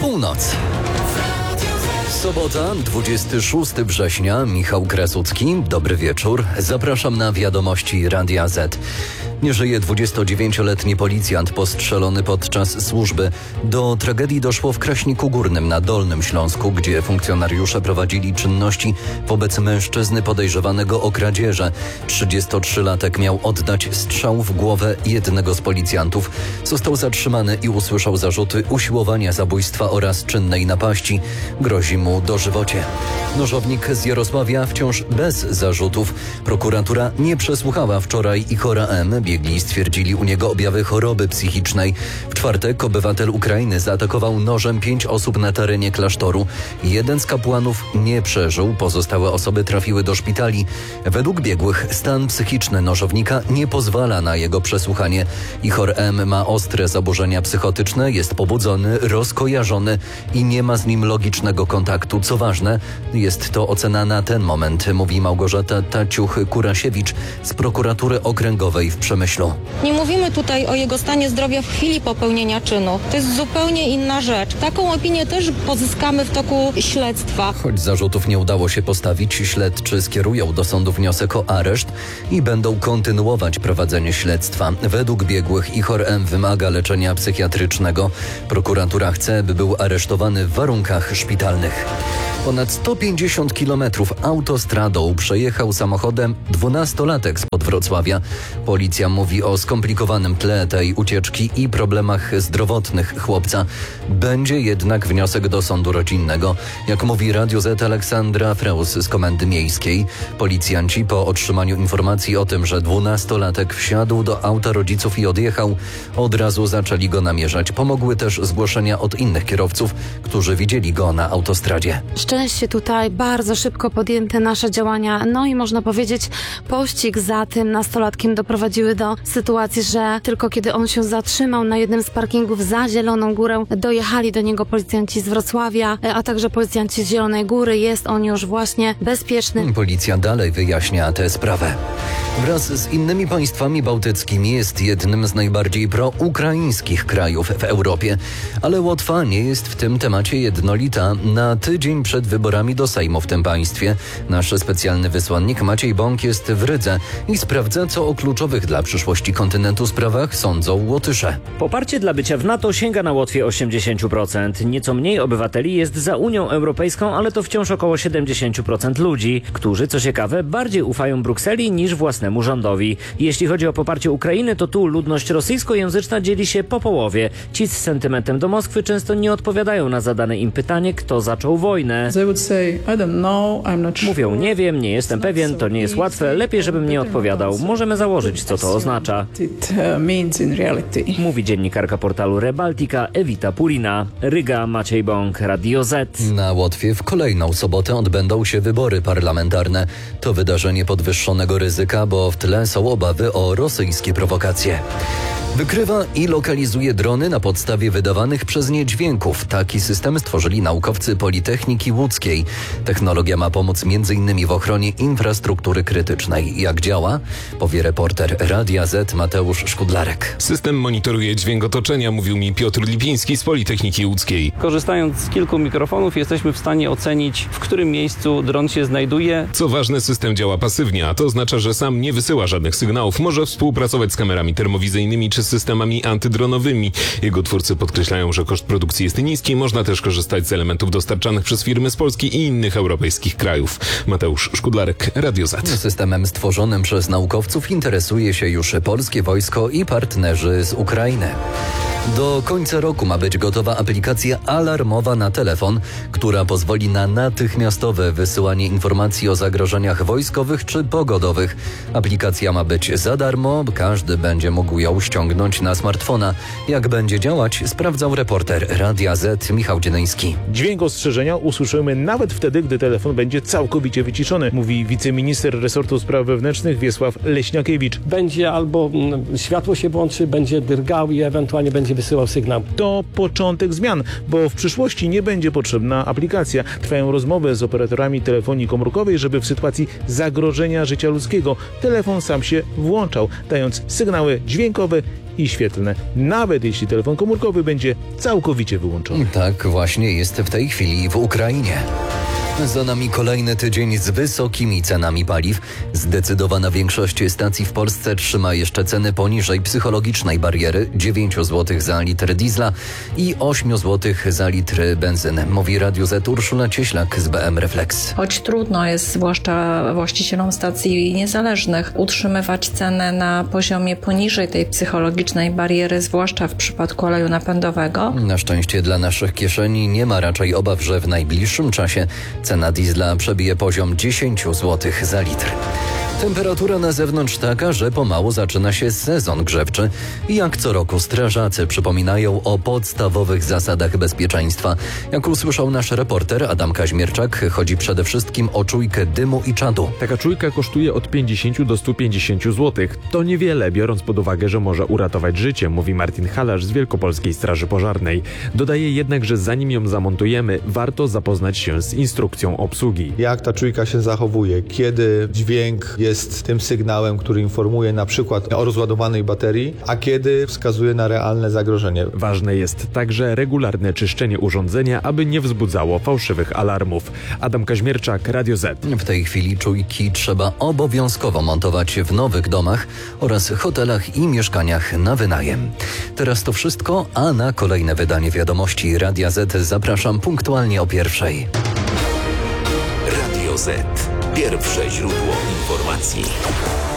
Północ. Sobota, 26 września, Michał Krasucki. Dobry wieczór. Zapraszam na wiadomości Radia Z. Nie żyje 29-letni policjant postrzelony podczas służby. Do tragedii doszło w Kraśniku Górnym na Dolnym Śląsku, gdzie funkcjonariusze prowadzili czynności wobec mężczyzny podejrzewanego o kradzieże. 33-latek miał oddać strzał w głowę jednego z policjantów. Został zatrzymany i usłyszał zarzuty usiłowania zabójstwa oraz czynnej napaści. Grozi mu dożywocie. Nożownik z Jarosławia wciąż bez zarzutów. Prokuratura nie przesłuchała wczoraj Ihora M. Biegli stwierdzili u niego objawy choroby psychicznej. W czwartek obywatel Ukrainy zaatakował nożem 5 osób na terenie klasztoru. Jeden z kapłanów nie przeżył, pozostałe osoby trafiły do szpitali. Według biegłych stan psychiczny nożownika nie pozwala na jego przesłuchanie. Ihor M. ma ostre zaburzenia psychotyczne, jest pobudzony, rozkojarzony i nie ma z nim logicznego kontaktu. Co ważne, jest to ocena na ten moment, mówi Małgorzata Taciuch-Kurasiewicz z prokuratury okręgowej w Przemyślu. Nie mówimy tutaj o jego stanie zdrowia w chwili popełnienia czynu. To jest zupełnie inna rzecz. Taką opinię też pozyskamy w toku śledztwa. Choć zarzutów nie udało się postawić, śledczy skierują do sądu wniosek o areszt i będą kontynuować prowadzenie śledztwa. Według biegłych Ihor M. wymaga leczenia psychiatrycznego. Prokuratura chce, by był aresztowany w warunkach szpitalnych. Ponad 150 km autostradą przejechał samochodem 12-latek spod Wrocławia. Policja mówi o skomplikowanym tle tej ucieczki i problemach zdrowotnych chłopca. Będzie jednak wniosek do sądu rodzinnego. Jak mówi Radio Z Aleksandra Freus z Komendy Miejskiej, policjanci po otrzymaniu informacji o tym, że 12-latek wsiadł do auta rodziców i odjechał, od razu zaczęli go namierzać. Pomogły też zgłoszenia od innych kierowców, którzy widzieli go na autostradzie. Szczęście tutaj, bardzo szybko podjęte nasze działania, no i można powiedzieć pościg za tym nastolatkiem doprowadziły do sytuacji, że tylko kiedy on się zatrzymał na jednym z parkingów za Zieloną Górę, dojechali do niego policjanci z Wrocławia, a także policjanci z Zielonej Góry. Jest on już właśnie bezpieczny. Policja dalej wyjaśnia tę sprawę. Wraz z innymi państwami bałtyckimi jest jednym z najbardziej proukraińskich krajów w Europie. Ale Łotwa nie jest w tym temacie jednolita. Na tydzień przed wyborami do Sejmu w tym państwie nasz specjalny wysłannik Maciej Bąk jest w Rydze i sprawdza, co o kluczowych dla przyszłości kontynentu sprawach sądzą Łotysze. Poparcie dla bycia w NATO sięga na Łotwie 80%. Nieco mniej obywateli jest za Unią Europejską, ale to wciąż około 70% ludzi, którzy, co ciekawe, bardziej ufają Brukseli niż własnemu rządowi. Jeśli chodzi o poparcie Ukrainy, to tu ludność rosyjskojęzyczna dzieli się po połowie. Ci z sentymentem do Moskwy często nie odpowiadają na zadane im pytanie, kto zaczął wojnę. Mówią, nie wiem, nie jestem pewien, to nie jest łatwe, lepiej, żebym nie odpowiadał. Możemy założyć, co to oznacza. Mówi dziennikarka portalu Rebaltica Ewita Purina. Ryga, Maciej Bąk, Radio Z. Na Łotwie w kolejną sobotę odbędą się wybory parlamentarne. To wydarzenie podwyższonego ryzyka, bo w tle są obawy o rosyjskie prowokacje. Wykrywa i lokalizuje drony na podstawie wydawanych przez nie dźwięków. Taki system stworzyli naukowcy Politechniki Łódzkiej. Technologia ma pomóc m.in. w ochronie infrastruktury krytycznej. Jak działa? Powie reporter Radia Z Mateusz Szkudlarek. System monitoruje dźwięk otoczenia, mówił mi Piotr Lipiński z Politechniki Łódzkiej. Korzystając z kilku mikrofonów jesteśmy w stanie ocenić, w którym miejscu dron się znajduje. Co ważne, system działa pasywnie, a to oznacza, że sam nie wysyła żadnych sygnałów. Może współpracować z kamerami termowizyjnymi czy systemami antydronowymi. Jego twórcy podkreślają, że koszt produkcji jest niski. Można też korzystać z elementów dostarczanych przez firmy z Polski i innych europejskich krajów. Mateusz Szkudlarek, Radio Z. Systemem stworzonym przez naukowców interesuje się już polskie wojsko i partnerzy z Ukrainy. Do końca roku ma być gotowa aplikacja alarmowa na telefon, która pozwoli na natychmiastowe wysyłanie informacji o zagrożeniach wojskowych czy pogodowych. Aplikacja ma być za darmo, każdy będzie mógł ją ściągnąć na smartfona. Jak będzie działać, sprawdzał reporter Radia Z Michał Dzienyński. Dźwięk ostrzeżenia usłyszymy nawet wtedy, gdy telefon będzie całkowicie wyciszony, mówi wiceminister resortu spraw wewnętrznych Wiesław Leśniakiewicz. Będzie albo światło się włączy, będzie drgał i ewentualnie będzie będzie wysyłał sygnał. To początek zmian, bo w przyszłości nie będzie potrzebna aplikacja. Trwają rozmowy z operatorami telefonii komórkowej, żeby w sytuacji zagrożenia życia ludzkiego telefon sam się włączał, dając sygnały dźwiękowe i świetlne, nawet jeśli telefon komórkowy będzie całkowicie wyłączony. Tak właśnie jest w tej chwili w Ukrainie. Za nami kolejny tydzień z wysokimi cenami paliw. Zdecydowana większość stacji w Polsce trzyma jeszcze ceny poniżej psychologicznej bariery 9 zł za litr diesla i 8 zł za litr benzyny. Mówi Radiu Z Urszula Cieślak z BM Reflex. Choć trudno jest, zwłaszcza właścicielom stacji niezależnych, utrzymywać cenę na poziomie poniżej tej psychologicznej bariery, zwłaszcza w przypadku oleju napędowego. Na szczęście dla naszych kieszeni nie ma raczej obaw, że w najbliższym czasie cena diesla przebije poziom 10 zł za litr. Temperatura na zewnątrz taka, że pomału zaczyna się sezon grzewczy. Jak co roku strażacy przypominają o podstawowych zasadach bezpieczeństwa. Jak usłyszał nasz reporter Adam Kaźmierczak, chodzi przede wszystkim o czujkę dymu i czadu. Taka czujka kosztuje od 50 do 150 zł. To niewiele, biorąc pod uwagę, że może uratować życie, mówi Martin Halarz z Wielkopolskiej Straży Pożarnej. Dodaje jednak, że zanim ją zamontujemy, warto zapoznać się z instrukcją obsługi. Jak ta czujka się zachowuje, kiedy dźwięk jest tym sygnałem, który informuje na przykład o rozładowanej baterii, a kiedy wskazuje na realne zagrożenie. Ważne jest także regularne czyszczenie urządzenia, aby nie wzbudzało fałszywych alarmów. Adam Kaźmierczak, Radio Z. W tej chwili czujki trzeba obowiązkowo montować w nowych domach oraz hotelach i mieszkaniach na wynajem. Teraz to wszystko, a na kolejne wydanie wiadomości Radia Z zapraszam punktualnie o 1:00. Radio Z. Pierwsze źródło informacji.